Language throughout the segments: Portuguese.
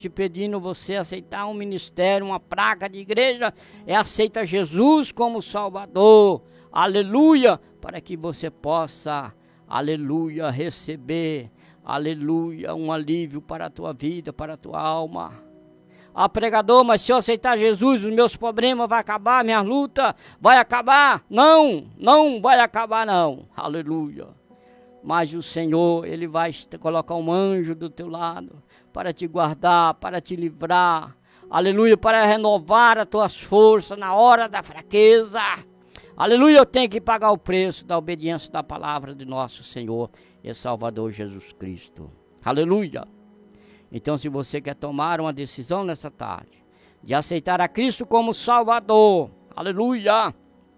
te pedindo você aceitar um ministério, uma placa de igreja, aceita Jesus como Salvador, aleluia, para que você possa, aleluia, receber, aleluia, um alívio para a tua vida, para a tua alma. Ah, pregador, mas se eu aceitar Jesus, os meus problemas vão acabar, minha luta vai acabar? Não, não vai acabar não, aleluia. Mas o Senhor, Ele vai colocar um anjo do teu lado, para te guardar, para te livrar, aleluia, para renovar as tuas forças na hora da fraqueza, aleluia. Eu tenho que pagar o preço da obediência da palavra de nosso Senhor e Salvador Jesus Cristo, aleluia. Então, se você quer tomar uma decisão nessa tarde, de aceitar a Cristo como Salvador, aleluia,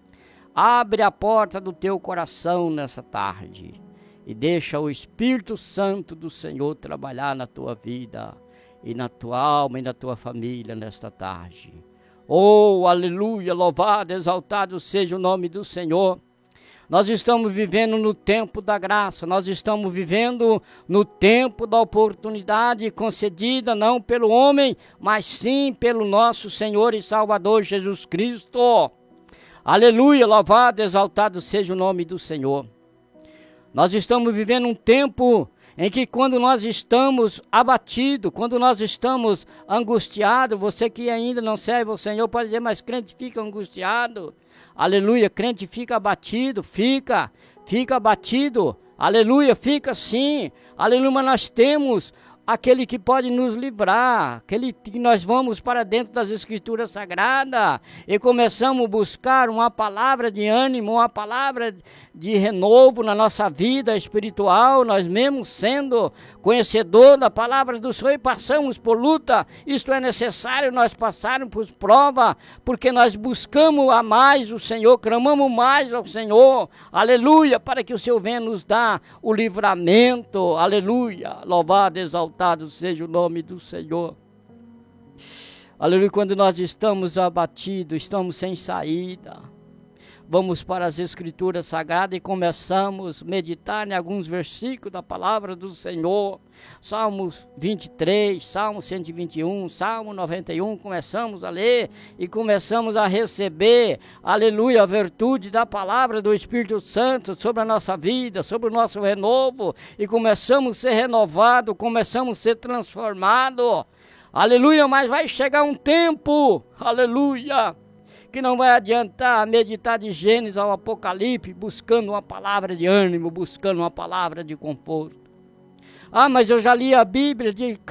abre a porta do teu coração nessa tarde, e deixa o Espírito Santo do Senhor trabalhar na tua vida, e na tua alma, e na tua família nesta tarde. Oh, aleluia, louvado, exaltado seja o nome do Senhor. Nós estamos vivendo no tempo da graça, nós estamos vivendo no tempo da oportunidade concedida, não pelo homem, mas sim pelo nosso Senhor e Salvador Jesus Cristo. Aleluia, louvado, exaltado seja o nome do Senhor. Nós estamos vivendo um tempo em que quando nós estamos abatidos, quando nós estamos angustiados, você que ainda não serve o Senhor pode dizer, mas crente fica angustiado. Aleluia, crente fica abatido, fica abatido, aleluia, fica sim, aleluia, mas nós temos aquele que pode nos livrar, aquele que nós vamos para dentro das Escrituras Sagradas e começamos a buscar uma palavra de ânimo, uma palavra de renovo na nossa vida espiritual, nós mesmos sendo conhecedor da palavra do Senhor e passamos por luta, isto é necessário nós passarmos por prova, porque nós buscamos a mais o Senhor, clamamos mais ao Senhor, aleluia, para que o Senhor venha nos dar o livramento, aleluia, louvado, exaltado seja o nome do Senhor. Aleluia, quando nós estamos abatidos, estamos sem saída, vamos para as Escrituras Sagradas e começamos a meditar em alguns versículos da palavra do Senhor. Salmos 23, Salmo 121, Salmo 91, começamos a ler e começamos a receber, aleluia, a virtude da palavra do Espírito Santo sobre a nossa vida, sobre o nosso renovo, e começamos a ser renovados, começamos a ser transformados, aleluia, mas vai chegar um tempo, aleluia, que não vai adiantar meditar de Gênesis ao Apocalipse, buscando uma palavra de ânimo, buscando uma palavra de conforto. Ah, mas eu já li a Bíblia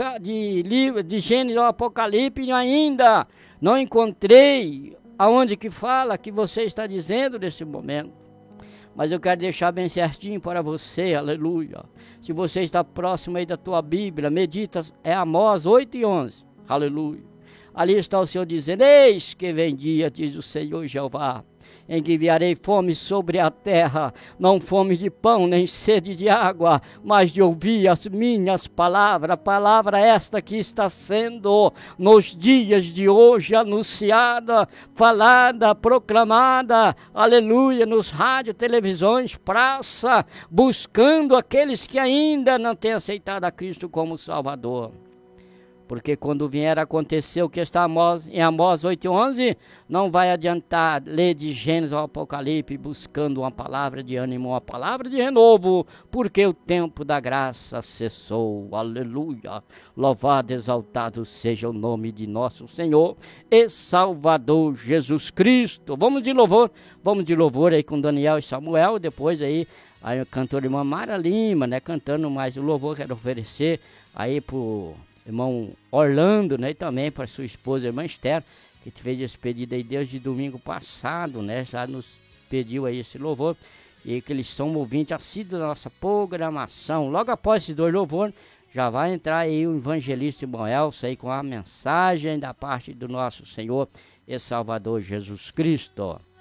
de Gênesis ao Apocalipse e ainda não encontrei aonde que fala que você está dizendo nesse momento. Mas eu quero deixar bem certinho para você, aleluia. Se você está próximo aí da tua Bíblia, medita, é Amós 8:11, aleluia. Ali está o Senhor dizendo, eis que vem dia, diz o Senhor Jeová, em que enviarei fome sobre a terra, não fome de pão, nem sede de água, mas de ouvir as minhas palavras, palavra esta que está sendo nos dias de hoje anunciada, falada, proclamada, aleluia, nos rádios, televisões, praça, buscando aqueles que ainda não têm aceitado a Cristo como Salvador. Porque quando vier a acontecer o que está em Amós 8:11, não vai adiantar ler de Gênesis ao Apocalipse buscando uma palavra de ânimo, uma palavra de renovo, porque o tempo da graça cessou, aleluia, louvado, exaltado seja o nome de nosso Senhor e Salvador Jesus Cristo. Vamos de louvor aí com Daniel e Samuel, depois aí a cantora irmã Mara Lima, né, cantando mais o louvor, quero oferecer aí pro irmão Orlando, né, e também para sua esposa, irmã Esther, que fez esse pedido aí desde domingo passado, né, já nos pediu aí esse louvor, e que eles são ouvintes assíduos da nossa programação. Logo após esse dois louvor, já vai entrar aí o evangelista irmão Elcio aí com a mensagem da parte do nosso Senhor e Salvador Jesus Cristo.